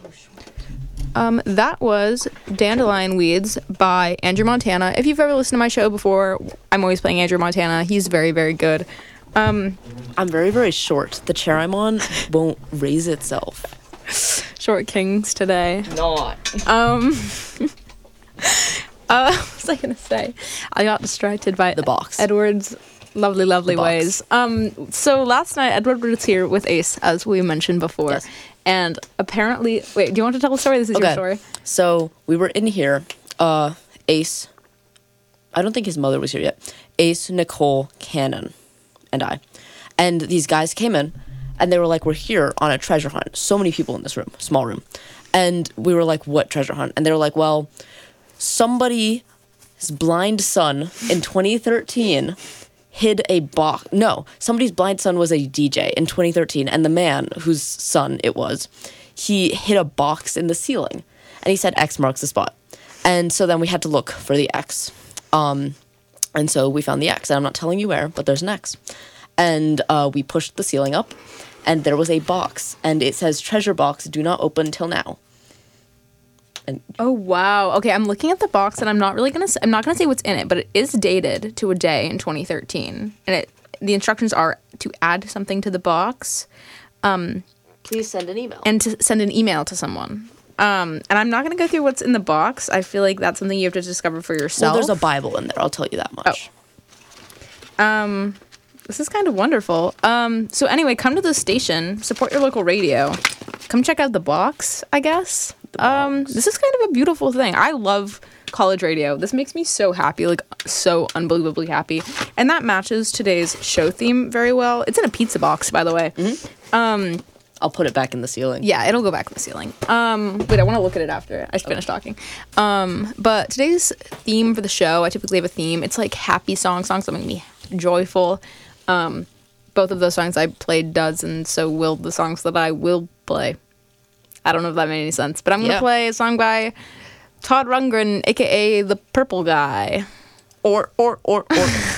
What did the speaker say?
That was Dandelion Weeds by Andrew Montana. If you've ever listened to my show before, I'm always playing Andrew Montana. He's very, very good. I'm very, very short. The chair I'm on won't raise itself. Short kings today. Not. What was I going to say? I got distracted by the box. Edward's lovely ways. So last night, Edward was here with Ace, as we mentioned before. Yes. And apparently, wait, do you want to tell the story? This is your story. So we were in here. Ace, I don't think his mother was here yet. Ace, Nicole, Cannon, and I. And these guys came in, and they were like, we're here on a treasure hunt. So many people in this room, small room. And we were like, what treasure hunt? And they were like, well, somebody's blind son in 2013 hid a box. No, somebody's blind son was a DJ in 2013, and the man whose son it was, he hid a box in the ceiling, and he said X marks the spot. And so then we had to look for the X. And so we found the X, and I'm not telling you where, but there's an X. And we pushed the ceiling up, and there was a box, and it says treasure box, do not open till now. And oh wow. Okay, I'm looking at the box and I'm not gonna say what's in it, but it is dated to a day in 2013. And the instructions are to add something to the box. Please send an email. And to send an email to someone. And I'm not gonna go through what's in the box. I feel like that's something you have to discover for yourself. Well, there's a Bible in there, I'll tell you that much. Oh. This is kind of wonderful. So anyway, come to the station, support your local radio. Come check out the box, I guess. This is kind of a beautiful thing. I love college radio. This makes me so happy, like so unbelievably happy. And that matches today's show theme very well. It's in a pizza box, by the way. Mm-hmm. I'll put it back in the ceiling. Yeah, it'll go back in the ceiling. Wait, I want to look at it after I finish talking. But today's theme for the show, I typically have a theme. It's like happy songs that make me joyful. Both of those songs I played does, and so will the songs that I will play. I don't know if that made any sense, but I'm going to play a song by Todd Rundgren, a.k.a. the Purple Guy. Or.